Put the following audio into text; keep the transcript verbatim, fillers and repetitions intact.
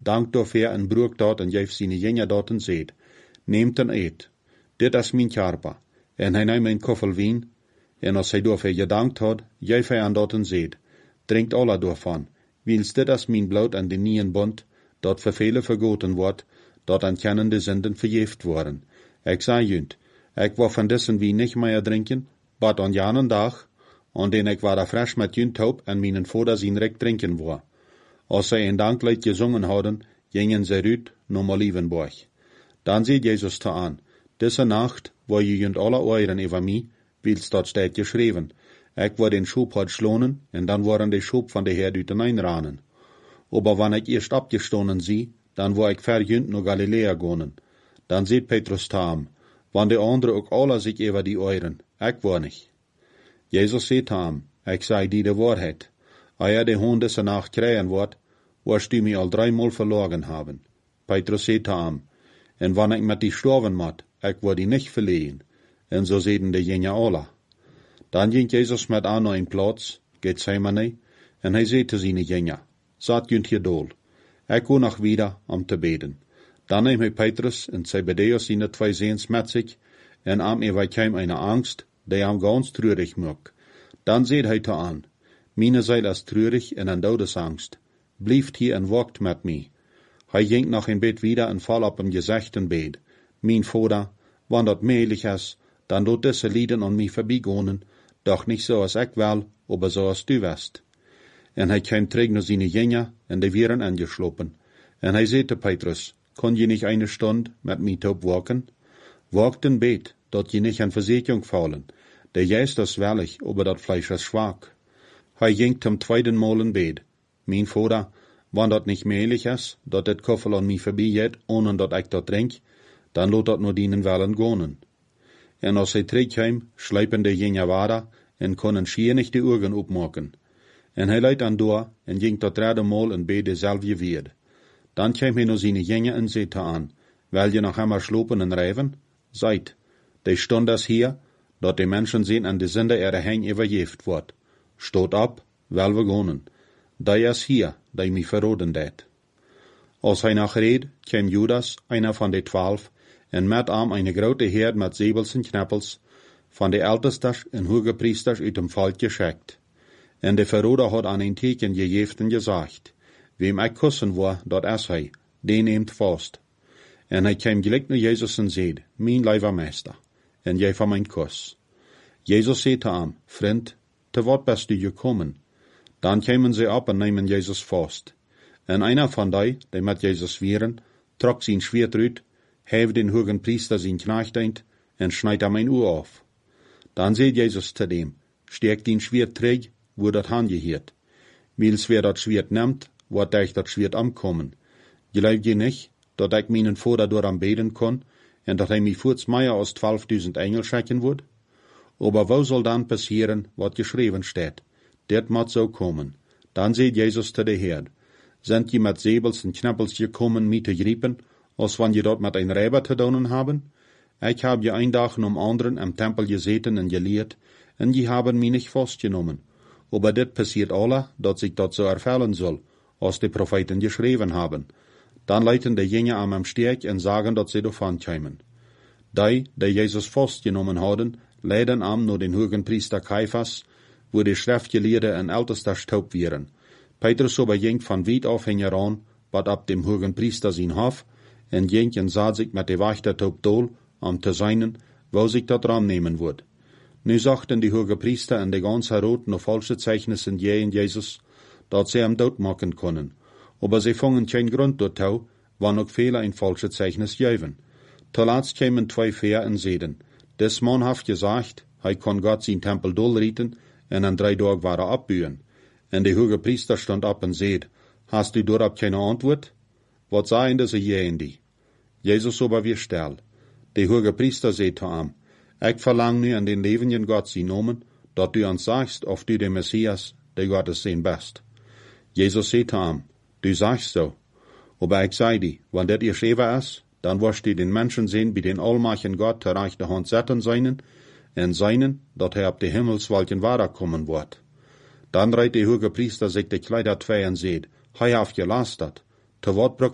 dankt dafür en broek dat en geeft zijn jenja dat en zegt, neemt en eet, dit is mijn karpa, en hij neemt een koffel wien, en als hij dafür gedankt had, geeft hij aan dat en zegt, drinkt alle daarvan, wils dit is mijn bloed en de nieuwe bond, dat voor velen vergoten wordt, dat aan kennende zinden vergeeft worden. Ik zei junt, ik wil van dessen wien niet meer drinken, bad aan janen dag, en den ik waar fresh met junt hoop en mijn vader zijn rek drinken wou. Als zij een danklied gezongen hadden, gingen zij uit naar Olivenborg. Dan zei Jezus te aan, deze nacht wil je junt alle oren over mij, wils dat staat geschreven. Ik wil den Schub had slonen, en dan worden de Schub van de Heer uit den ranen. Aber wanneer ik eerst abgestonden zie, dan wil ik verjunt naar Galilea gaan. Dan zegt Petrus te hem, want de anderen ook alle zich over die oren, ik wil niet. Jezus zei te hem, ik zei die de waarheid. Als je de hond deze nacht krijgen wordt, wirst du mij al dreimal verloren hebben. Petrus zei te hem, en wanneer ik met die sterven moet, ik wil die niet verlegen. En zo zeiden de jenja alle. Dan ging Jezus met aan naar een plaats, Gethsemane, en hij zei te zijn jenja, zat junt hier dool. Ik ga nog wieder om te beden. Dan neemt hij Petrus en Zebedeus zijn twee zoons met zich, en am er kwam eine Angst, die hem ganz treurig maakt. Dan zei hij te aan, meine Seele is treurig en een dodesangst. Blijft hier en wacht met mij. Hij ging nog een bed wieder en val op een gezichten bed. Mijn vader, wanneer dat mogelijk is, dan doet deze lieden aan mij voorbijgaan, doch niet zoals ik wil, aber zoals du wist. En hij kwam terug naar zijn jenja, en die waren aangeslopen. En hij zei te Petrus, kon je niet eine stund met mij top waken? Wacht een bed, dat je niet aan verzekering vallen. De geest is wellig, aber dat Fleisch is zwak. Hij ging zum tweeden Mal in bed. Mijn vader, wanneer dat niet mogelijk is, dat dit koffel aan mij voorbij gaat, ohne dat ik dat drink, dan laat dat naar dienen willen gaan. En als hij terugkwam, slijpen de jenja wader, en konden schier niet de ogen opmaken. En hij leidt aan door, en ging tot derde Mal in bed dezelfde weer. Dan kwam hij naar zijn jenja en zei te aan, wil je nog einmal slopen en rijven? Zijt, de stond is hier, dat de mensen zien en de zinde er heen overgeeft wordt. Stoot op, wel we gaan. Die is hier, die mij verroden deed. Als hij nog reed, kwam Judas, einer van de twaalf, en met hem een grote herd met zebels en knappels, van de ältesters en hoge priesters uit dem volk geschickt. En de verroder had aan een teken gegeven en gezegd, wem ik kussen wil, dat is hij, die neemt vast. En hij kwam gelijk naar Jezus en zei, mijn lieve meester, en jij van mijn kus. Jezus zei te hem, vriend, te wat bist du gekommen? Dan kwamen ze op en nemen Jezus vast. En einer van die, die met Jezus waren, trok zijn schwert uit, heeft den hogen priester zijn knecht eind, en snijdt hem een oor af. Dan zei Jezus te dem, steek den schwert terug, wo dat hangeheert. Wils wer dat schwert neemt, wordt dich dat schwert omkomen. Geloof je niet, dat ik mijn vader door aan beden kon, en dat hij mij voorts meer als twaalfduizend engel schicken wordt? Aber wo soll dan passieren, wat geschreven staat? Dit moet zo komen. Dan zei Jezus te de Heer, sind je met zebels en knappels gekommen, mij te griepen, als wanneer je dat met een rijber te doen hebben? Ik heb je een dag om anderen im Tempel gezeten en geleerd, en je hebben mij niet vastgenomen. Aber dit passiert alle, dat zich dat zo ervullen soll, als de Propheten geschreven haben. Dan leiten de jenja aan hem sterk en sagen, dat ze davon kwamen. Die, die Jezus vastgenomen hadden, leiden am naar den hogen priester Caiphas, wo de schriftgeleerden en ältesters taub waren. Petrus aber ging van weit af heen heran, wat ab dem hogen priester zijn hof, en ging en zat zich met de wachter taub dool, om te zijnen, wo zich dat raam nemen wordt. Nu zachten die hoge priester en de ganze Herod nog falsche Zeichnissen je in Jezus, dat ze hem doodmaken konden. Aber sie vangen geen grond daartoe, wann ook vele een falsche Zeichnis geven. Te laatst kwamen twee Veer en zeiden, des man heeft gezegd, hij kon God zijn tempel dolrieten en in drie dagen waren opbuien. En de hoge priester stond op en zeid, hast du daarop geen antwoord? Wat zeiden deze jeën die? Jezus aber weer stil. De hoge priester zei te hem, ik verlang nu in den levenden God zijn nomen, dat du ons sagst, of du de Messias, de Gottes zijn best. Jezus zei te hem, du sagst so. Aber ik zei die, wanneer dit geschreven is, dan wirst du den Menschen sehen, bij den Allmachen Gott ter rechte Hand zetten seinen, en seinen, dat hij op de Himmelswolken wader kommen wordt. Dan reiht de hoge priester zich de Kleider twee en zeid, hij heeft gelastert, te wat